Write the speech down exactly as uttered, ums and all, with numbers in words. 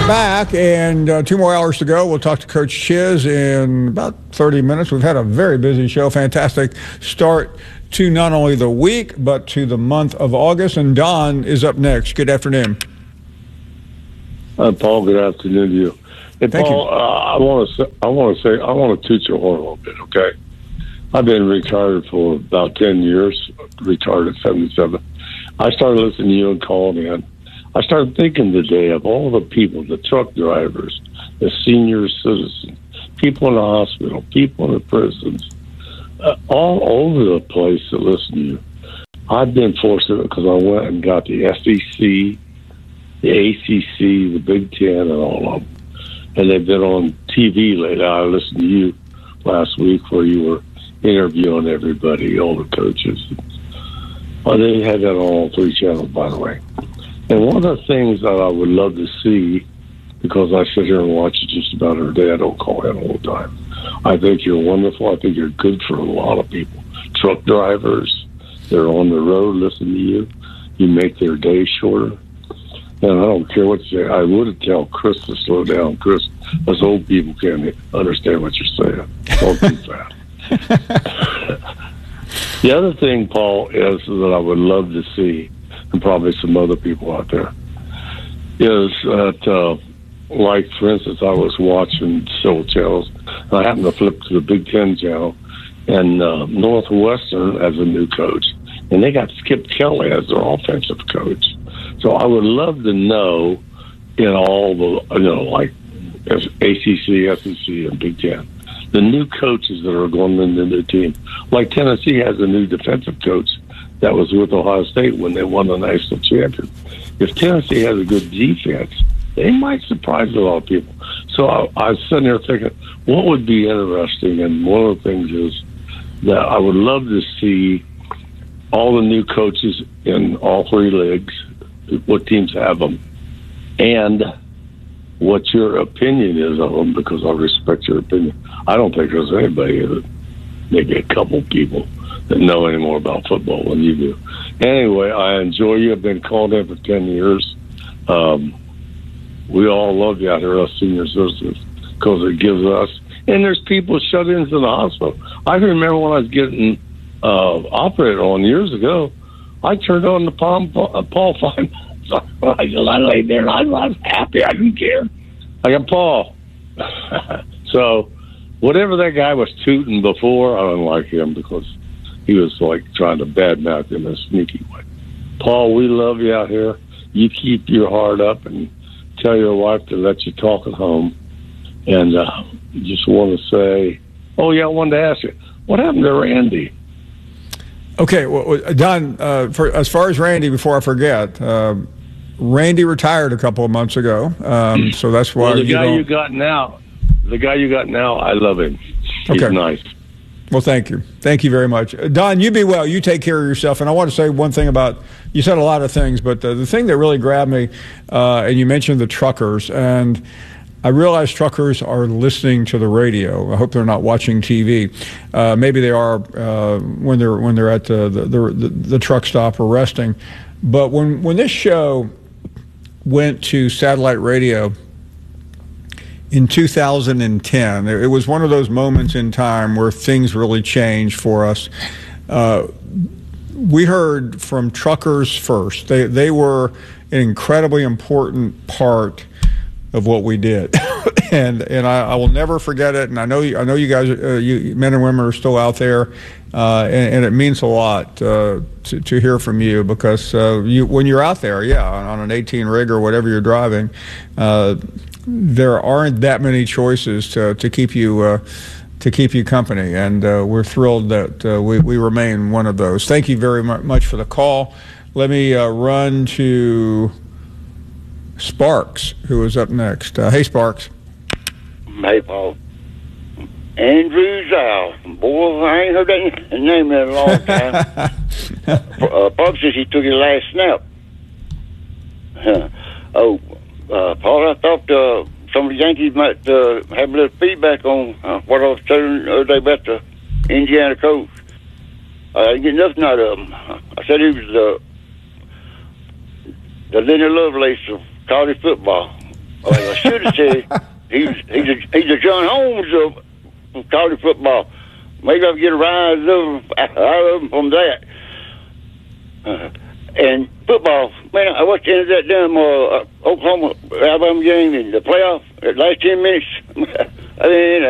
back, and uh, two more hours to go. We'll talk to Coach Chiz in about thirty minutes. We've had a very busy show. Fantastic start to not only the week, but to the month of August. And Don is up next. Good afternoon. Uh, Paul, good afternoon to you. Hey, Thank Paul, you. Uh, I want to say, I want to say, I want to toot your horn a little bit, okay? I've been retired for about ten years, retired at seventy-seven. I started listening to you and calling in. I started thinking today of all the people, the truck drivers, the senior citizens, people in the hospital, people in the prisons, uh, all over the place that listen to you. I've been fortunate because I went and got the S E C, the A C C, the Big Ten, and all of them. And they've been on T V lately. I listened to you last week where you were interviewing everybody, all the coaches. Well, they had that on all three channels, by the way. And one of the things that I would love to see, because I sit here and watch it just about every day, I don't call in all the time. I think you're wonderful. I think you're good for a lot of people. Truck drivers, they're on the road listening to you. You make their day shorter. And I don't care what you say. I would tell Chris to slow down. Chris, us old people can't understand what you're saying. Don't do that. The other thing, Paul, is that I would love to see, and probably some other people out there, is that, uh, like, for instance, I was watching several channels, and I happened to flip to the Big Ten channel, and uh, Northwestern has a new coach, and they got Skip Kelly as their offensive coach. So I would love to know in all the, you know, like A C C, S E C, and Big Ten, the new coaches that are going into the new team. Like Tennessee has a new defensive coach that was with Ohio State when they won the national championship. If Tennessee has a good defense, they might surprise a lot of people. So I, I was sitting there thinking, what would be interesting? And one of the things is that I would love to see all the new coaches in all three leagues, what teams have them, and what your opinion is of them, because I respect your opinion. I don't think there's anybody, maybe a couple people, that know any more about football than you do. Anyway, I enjoy you. I've been called in for ten years. Um, we all love you out here, us senior citizens, because it gives us, and there's people shut-ins in the hospital. I can remember when I was getting uh, operated on years ago, I turned on the Paul, uh, Paul Feynman. I laid there and I was happy. I didn't care. I got Paul. So whatever that guy was tooting before, I don't like him because he was like trying to badmouth him in a sneaky way. Paul, we love you out here. You keep your heart up and tell your wife to let you talk at home. And uh, just want to say, oh, yeah, I wanted to ask you, what happened to Randy? Okay, well, Don, uh, for, as far as Randy, before I forget, uh, Randy retired a couple of months ago, um, so that's why well, the you guy don't... you got now, the guy you got now, I love him. He's okay. nice. Well, thank you. Thank you very much. Don, you be well. You take care of yourself. And I want to say one thing about, you said a lot of things, but the, the thing that really grabbed me, uh, and you mentioned the truckers, and I realize truckers are listening to the radio. I hope they're not watching T V. Uh, maybe they are uh, when they're when they're at the the, the the truck stop or resting. But when when this show went to satellite radio in two thousand ten, it was one of those moments in time where things really changed for us. Uh, we heard from truckers first. They they were an incredibly important part of what we did, and and I, I will never forget it. And I know you, I know you guys, uh, you men and women are still out there, uh, and, and it means a lot uh, to to hear from you, because uh, you when you're out there, yeah, on, on an eighteen rig or whatever you're driving, uh, there aren't that many choices to to keep you uh, to keep you company, and uh, we're thrilled that uh, we we remain one of those. Thank you very much for the call. Let me uh, run to Sparks, who is up next. Uh, hey, Sparks. Hey, Paul. Andrew Zal. Boy, I ain't heard that name in a long time. uh, Bob says he took his last snap. Huh. Oh, uh, Paul, I thought uh, some of the Yankees might uh, have a little feedback on uh, what I was telling the other day about the Indiana coach. I didn't get nothing out of him. I said he was uh, the Lenny Lovelace of college football. Well, I should have said he's he's a, he's a John Holmes of college football. Maybe I'll get a rise of, out of him from that. Uh, and football, man, I watched the end of that damn uh, Oklahoma Alabama game in the playoff. At last ten minutes, I mean.